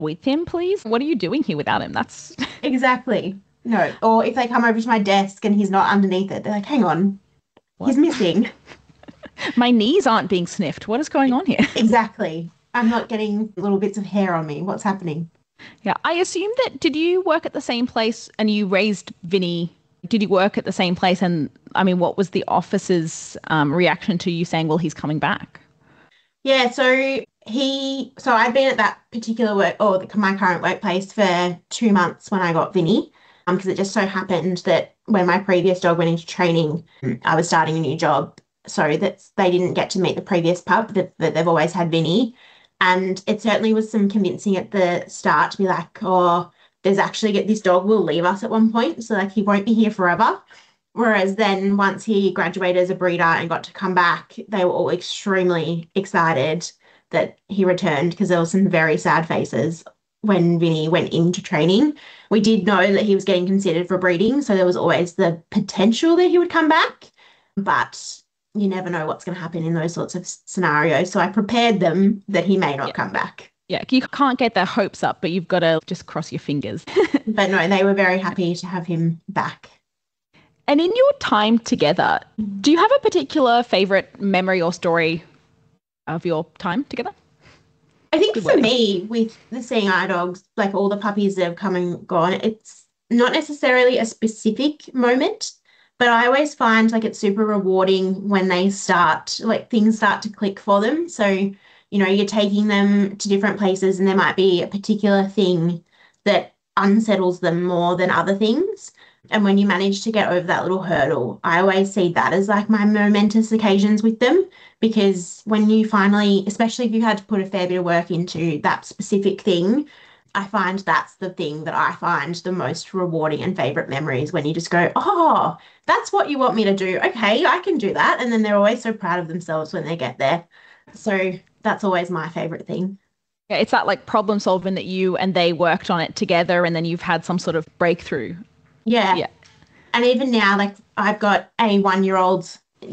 with him, please? What are you doing here without him? That's Exactly. No. Or if they come over to my desk and he's not underneath it, they're like, hang on, what? he's missing. My knees aren't being sniffed. What is going on here? Exactly. I'm not getting little bits of hair on me. What's happening? Yeah, I assume that did you work at the same place and you raised Vinny? Did you work at the same place? And I mean, what was the office's reaction to you saying, well, he's coming back? Yeah, so I'd been at that particular work or my current workplace for 2 months when I got Vinny, because it just so happened that when my previous dog went into training, I was starting a new job, so that they didn't get to meet the previous pup that they've always had Vinny, and it certainly was some convincing at the start to be like, oh, there's actually this dog will leave us at one point, so like he won't be here forever. Whereas then once he graduated as a breeder and got to come back, they were all extremely excited that he returned because there were some very sad faces when Vinny went into training. We did know that he was getting considered for breeding, so there was always the potential that he would come back, but you never know what's going to happen in those sorts of scenarios. So I prepared them that he may not Yeah. come back. Yeah, you can't get their hopes up, but you've got to just cross your fingers. But no, they were very happy to have him back. And in your time together, do you have a particular favorite memory or story of your time together? I think Good for wording. me, with the seeing eye dogs, like all the puppies that have come and gone, it's not necessarily a specific moment, but I always find like it's super rewarding when they start, like things start to click for them. So, you're taking them to different places and there might be a particular thing that unsettles them more than other things. And when you manage to get over that little hurdle, I always see that as like my momentous occasions with them because when you finally, especially if you had to put a fair bit of work into that specific thing, I find that's the thing that I find the most rewarding and favorite memories when you just go, oh, that's what you want me to do. Okay, I can do that. And then they're always so proud of themselves when they get there. So that's always my favorite thing. Yeah, it's that like problem solving that you and they worked on it together and then you've had some sort of breakthrough. Yeah. Yeah. And even now, like I've got a 1 year old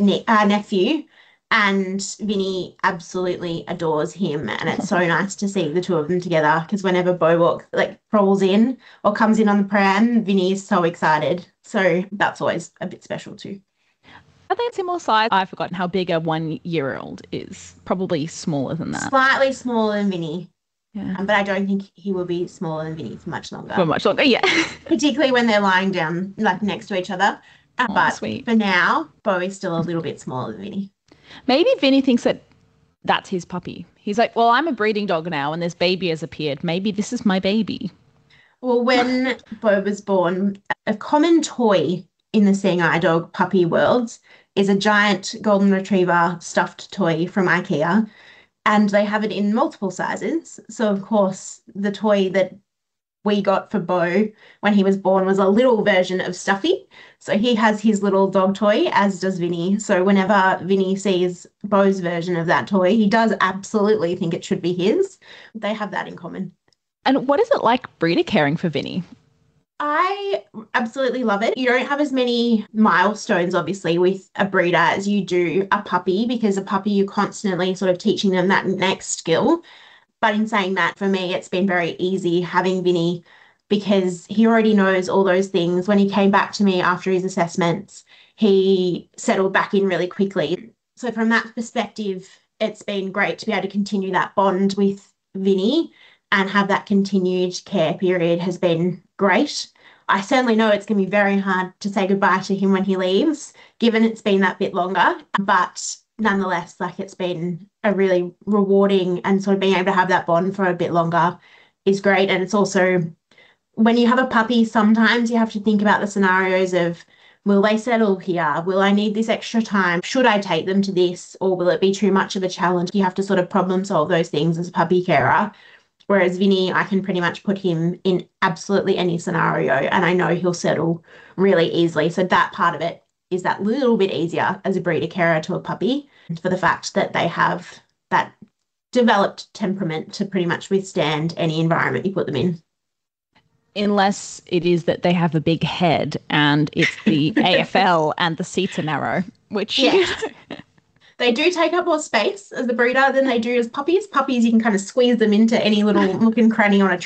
nephew, and Vinny absolutely adores him. And it's so nice to see the two of them together because whenever Bo like crawls in or comes in on the pram, Vinny is so excited. So that's always a bit special too. Are they similar size? I've forgotten how big a 1 year old is. Probably smaller than that. Slightly smaller than Vinny, Yeah. but I don't think he will be smaller than Vinny for much For longer, much longer. Yeah. particularly when they're lying down like next to each other. Oh, But sweet. for now, Bo is still a little bit smaller than Vinny. Maybe Vinny thinks that that's his puppy. He's like, well, I'm a breeding dog now and this baby has appeared. Maybe this is my baby. Well, when Bo was born, a common toy in the seeing eye dog puppy world is a giant golden retriever stuffed toy from IKEA, and they have it in multiple sizes. So, of course, the toy that we got for Bo when he was born was a little version of Stuffy. So he has his little dog toy, as does Vinny. So whenever Vinny sees Bo's version of that toy, he does absolutely think it should be his. They have that in common. And what is it like breeder caring for Vinny? I absolutely love it. You don't have as many milestones, obviously, with a breeder as you do a puppy, because a puppy, you're constantly sort of teaching them that next skill. But in saying that, for me, it's been very easy having Vinny because he already knows all those things. When he came back to me after his assessments, he settled back in really quickly. So, from that perspective, it's been great to be able to continue that bond with Vinny and have that continued care period has been great. I certainly know it's going to be very hard to say goodbye to him when he leaves, given it's been that bit longer. But nonetheless, like it's been a really rewarding and sort of being able to have that bond for a bit longer is great. And it's also when you have a puppy, sometimes you have to think about the scenarios of will they settle here? Will I need this extra time? Should I take them to this? Or will it be too much of a challenge? You have to sort of problem solve those things as a puppy carer. Whereas Vinny, I can pretty much put him in absolutely any scenario and I know he'll settle really easily. So that part of it is that little bit easier as a breeder carer to a puppy for the fact that they have that developed temperament to pretty much withstand any environment you put them in. Unless it is that they have a big head and it's the AFL and the seats are narrow, which Yes. They do take up more space as a breeder than they do as puppies. Puppies, you can kind of squeeze them into any little nook and cranny on a